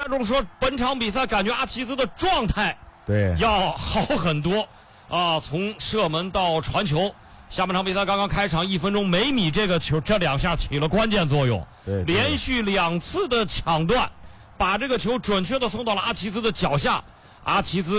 观众说，本场比赛感觉阿齐兹的状态对要好很多啊，从射门到传球。下半场比赛刚刚开场1分钟，梅米这个球这2下起了关键作用， 对， 连续2次的抢断，把这个球准确的送到了阿齐兹的脚下，阿齐兹